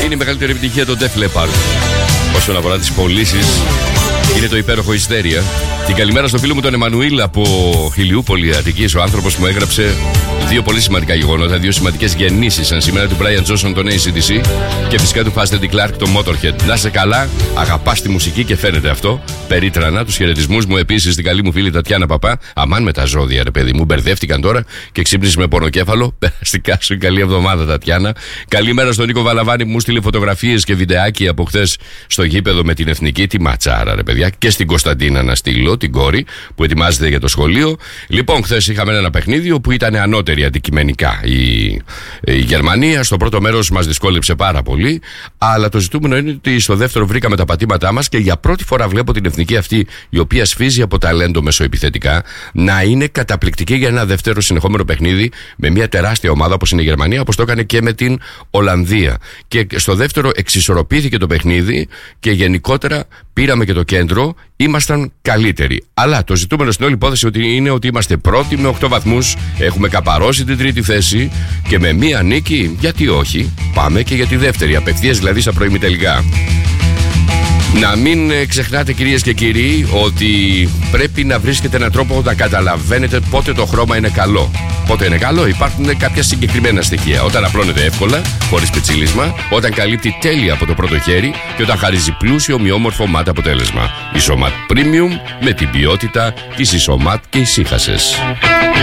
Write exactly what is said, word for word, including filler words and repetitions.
είναι η μεγαλύτερη επιτυχία των Def Leppard. Όσον αφορά τις πωλήσεις, είναι το υπέροχο Hysteria. Την καλημέρα στο φίλο μου τον Εμμανουήλ από Χιλιούπολη Αττικής, ο άνθρωπος που μου έγραψε δύο πολύ σημαντικά γεγονότα, δύο σημαντικές γεννήσεις σαν σήμερα, του Brian Johnson, τον έι σι ντι σι, και φυσικά του Faster Clark, τον Motorhead. Να σε καλά, αγαπάς τη μουσική και φαίνεται αυτό. Περίτρανα τους χαιρετισμούς μου επίσης στην καλή μου φίλη Τατιάνα Παπά. Αμάν με τα ζώδια, ρε παιδί μου, μπερδεύτηκαν τώρα και ξύπνησε με πονοκέφαλο. Περαστικά σου, καλή εβδομάδα, Τατιάνα. Καλημέρα στον Νίκο Βαλαβάνη που μου στείλε φωτογραφίες και βιντεάκι από χθες στο γήπεδο με την Εθνική. Τη ματσάρα, ρε παιδιά. Και στην Κωνσταντίνα να στείλω, την κόρη που ετοιμάζεται για το σχολείο. Λοιπόν, χθες είχαμε ένα παιχνίδι όπου ήταν ανώτερη αντικειμενικά η, η Γερμανία. Στο πρώτο μέρος μας δυσκόλεψε πάρα πολύ. Αλλά το ζητούμενο είναι ότι στο δεύτερο βρήκαμε τα πατήματά μας και για πρώτη φορά βλέπω την εθνική αυτή, η οποία σφίζει από ταλέντο μεσοεπιθετικά, να είναι καταπληκτική για ένα δεύτερο συνεχόμενο παιχνίδι με μια τεράστια ομάδα όπως είναι η Γερμανία, όπως το έκανε και με την Ολλανδία. Και στο δεύτερο εξισορροπήθηκε το παιχνίδι και γενικότερα πήραμε και το κέντρο. Ήμασταν καλύτεροι. Αλλά το ζητούμενο στην όλη υπόθεση ότι είναι ότι είμαστε πρώτοι με οκτώ βαθμούς. Έχουμε καπαρώσει την τρίτη θέση και με μία νίκη, γιατί όχι, πάμε και για τη δεύτερη. Απευθείας δηλαδή στα προημιτελικά. Να μην ξεχνάτε, κυρίες και κύριοι, ότι πρέπει να βρίσκετε έναν τρόπο να καταλαβαίνετε πότε το χρώμα είναι καλό. Πότε είναι καλό, υπάρχουν κάποια συγκεκριμένα στοιχεία. Όταν απλώνεται εύκολα, χωρίς πετσίλισμα, όταν καλύπτει τέλεια από το πρώτο χέρι και όταν χαρίζει πλούσιο ομοιόμορφο ματ αποτέλεσμα. Ισομάτ Premium με την ποιότητα της Ισομάτ και ησύχασες.